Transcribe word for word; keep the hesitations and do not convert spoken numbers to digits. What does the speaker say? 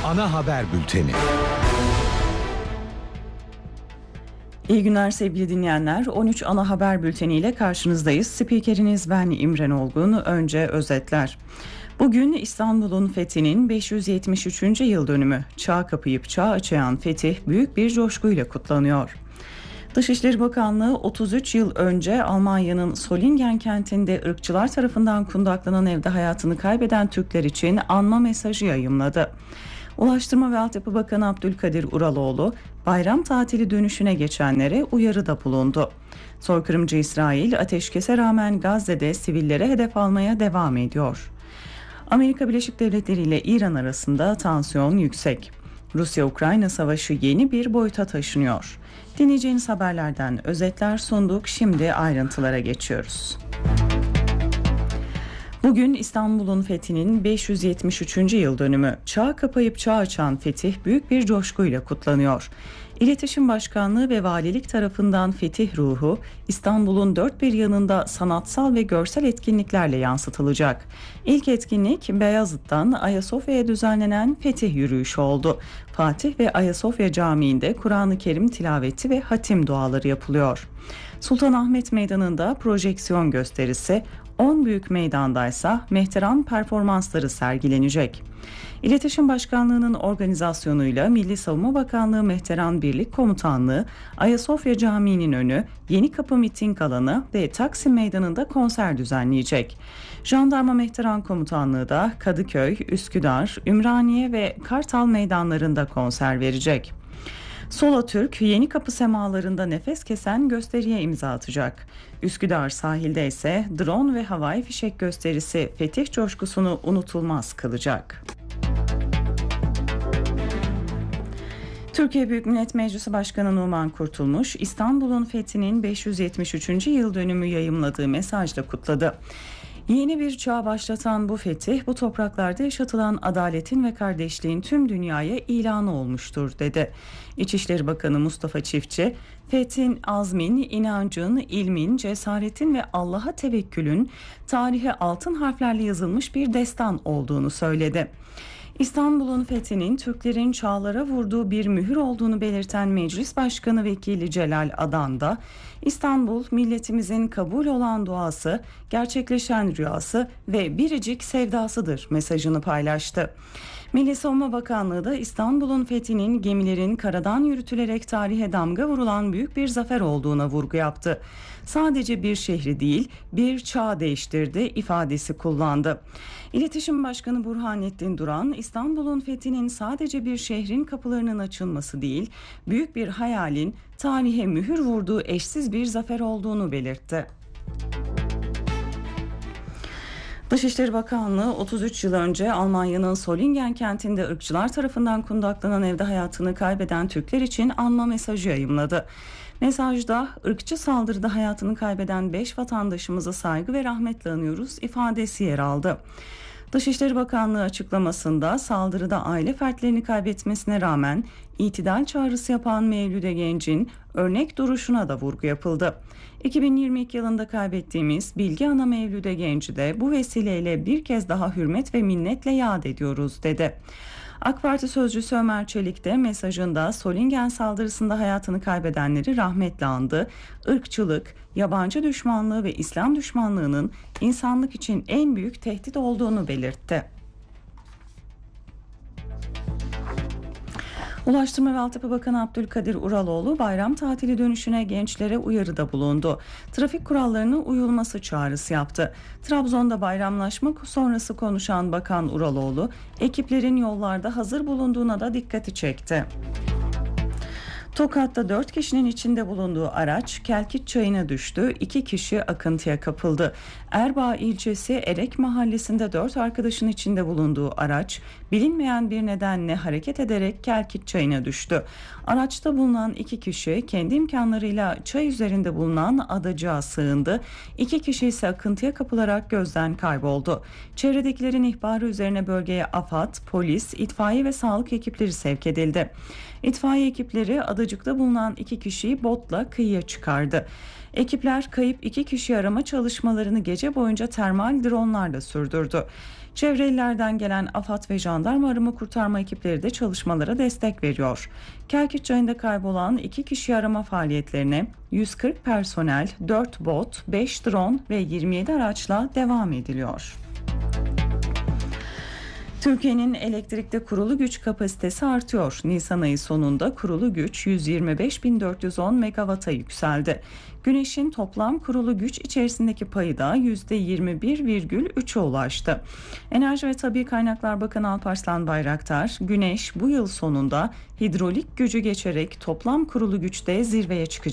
Ana haber bülteni. İyi günler sevgili dinleyenler. on üç ana haber bülteniyle karşınızdayız. Spikeriniz ben İmren Olgun. Önce özetler. Bugün İstanbul'un fethinin beş yüz yetmiş üçüncü yıl dönümü. Çağ kapayıp çağ açayan fetih büyük bir coşkuyla kutlanıyor. Dışişleri Bakanlığı otuz üç yıl önce Almanya'nın Solingen kentinde ırkçılar tarafından kundaklanan evde hayatını kaybeden Türkler için anma mesajı yayımladı. Ulaştırma ve Altyapı Bakanı Abdülkadir Uraloğlu, bayram tatili dönüşüne geçenlere uyarıda bulundu. Soykırımcı İsrail, ateşkese rağmen Gazze'de sivillere hedef almaya devam ediyor. Amerika Birleşik Devletleri ile İran arasında tansiyon yüksek. Rusya-Ukrayna savaşı yeni bir boyuta taşınıyor. Dinleyeceğiniz haberlerden özetler sunduk. Şimdi ayrıntılara geçiyoruz. Bugün İstanbul'un fethinin beş yüz yetmiş üçüncü yıl dönümü. Çağ kapayıp çağ açan fetih büyük bir coşkuyla kutlanıyor. İletişim Başkanlığı ve Valilik tarafından fetih ruhu İstanbul'un dört bir yanında sanatsal ve görsel etkinliklerle yansıtılacak. İlk etkinlik Beyazıt'tan Ayasofya'ya düzenlenen fetih yürüyüşü oldu. Fatih ve Ayasofya Camii'nde Kur'an-ı Kerim tilaveti ve hatim duaları yapılıyor. Sultanahmet Meydanı'nda projeksiyon gösterisi, on büyük meydandaysa mehteran performansları sergilenecek. İletişim Başkanlığı'nın organizasyonuyla Milli Savunma Bakanlığı Mehteran Birlik Komutanlığı, Ayasofya Camii'nin önü, Yenikapı Miting Alanı ve Taksim Meydanı'nda konser düzenleyecek. Jandarma Mehteran Komutanlığı da Kadıköy, Üsküdar, Ümraniye ve Kartal meydanlarında konser verecek. Solo Türk, Yenikapı semalarında nefes kesen gösteriye imza atacak. Üsküdar sahilde ise drone ve havai fişek gösterisi fetih coşkusunu unutulmaz kılacak. Türkiye Büyük Millet Meclisi Başkanı Numan Kurtulmuş, İstanbul'un fethinin beş yüz yetmiş üçüncü yıl dönümü yayımladığı mesajla kutladı. Yeni bir çağ başlatan bu fetih, bu topraklarda yaşatılan adaletin ve kardeşliğin tüm dünyaya ilanı olmuştur, dedi. İçişleri Bakanı Mustafa Çiftçi, fethin, azmin, inancın, ilmin, cesaretin ve Allah'a tevekkülün tarihe altın harflerle yazılmış bir destan olduğunu söyledi. İstanbul'un fethinin Türklerin çağlara vurduğu bir mühür olduğunu belirten Meclis Başkanı Vekili Celal Adan da İstanbul milletimizin kabul olan duası, gerçekleşen rüyası ve biricik sevdasıdır mesajını paylaştı. Milli Savunma Bakanlığı da İstanbul'un fethinin gemilerin karadan yürütülerek tarihe damga vurulan büyük bir zafer olduğuna vurgu yaptı. Sadece bir şehri değil, bir çağ değiştirdi ifadesi kullandı. İletişim Başkanı Burhanettin Duran, İstanbul'un fethinin sadece bir şehrin kapılarının açılması değil, büyük bir hayalin tarihe mühür vurduğu eşsiz bir zafer olduğunu belirtti. Dışişleri Bakanlığı otuz üç yıl önce Almanya'nın Solingen kentinde ırkçılar tarafından kundaklanan evde hayatını kaybeden Türkler için anma mesajı yayımladı. Mesajda ırkçı saldırıda hayatını kaybeden beş vatandaşımızı saygı ve rahmetle anıyoruz ifadesi yer aldı. Dışişleri Bakanlığı açıklamasında saldırıda aile fertlerini kaybetmesine rağmen itidal çağrısı yapan Mevlüde Genç'in örnek duruşuna da vurgu yapıldı. iki bin yirmi iki yılında kaybettiğimiz Bilge Ana Mevlüde Genç'i de bu vesileyle bir kez daha hürmet ve minnetle yad ediyoruz, dedi. AK Parti sözcüsü Ömer Çelik de mesajında Solingen saldırısında hayatını kaybedenleri rahmetle andı. Irkçılık, yabancı düşmanlığı ve İslam düşmanlığının insanlık için en büyük tehdit olduğunu belirtti. Ulaştırma ve Altyapı Bakanı Abdülkadir Uraloğlu bayram tatili dönüşüne gençlere uyarıda bulundu. Trafik kurallarına uyulması çağrısı yaptı. Trabzon'da bayramlaşma sonrası konuşan Bakan Uraloğlu, ekiplerin yollarda hazır bulunduğuna da dikkati çekti. Tokat'ta dört kişinin içinde bulunduğu araç Kelkit Çayı'na düştü. iki kişi akıntıya kapıldı. Erbaa ilçesi Erek mahallesinde dört arkadaşın içinde bulunduğu araç bilinmeyen bir nedenle hareket ederek Kelkit Çayı'na düştü. Araçta bulunan iki kişi kendi imkanlarıyla çay üzerinde bulunan adacığa sığındı. İki kişi ise akıntıya kapılarak gözden kayboldu. Çevredekilerin ihbarı üzerine bölgeye AFAD, polis, itfaiye ve sağlık ekipleri sevk edildi. İtfaiye ekipleri adacığı adacıkta bulunan iki kişiyi botla kıyıya çıkardı. Ekipler kayıp iki kişi arama çalışmalarını gece boyunca termal dronlarla sürdürdü. Çevrelilerden gelen AFAD ve jandarma arama kurtarma ekipleri de çalışmalara destek veriyor. Kerkiç Çayı'nda kaybolan iki kişi arama faaliyetlerine yüz kırk personel, dört bot, beş drone ve yirmi yedi araçla devam ediliyor. Türkiye'nin elektrikte kurulu güç kapasitesi artıyor. Nisan ayı sonunda kurulu güç yüz yirmi beş bin dört yüz on megawata yükseldi. Güneşin toplam kurulu güç içerisindeki payı da yüzde yirmi bir virgül üçe ulaştı. Enerji ve Tabii Kaynaklar Bakanı Alparslan Bayraktar, güneş bu yıl sonunda hidrolik gücü geçerek toplam kurulu güçte zirveye çıkacak.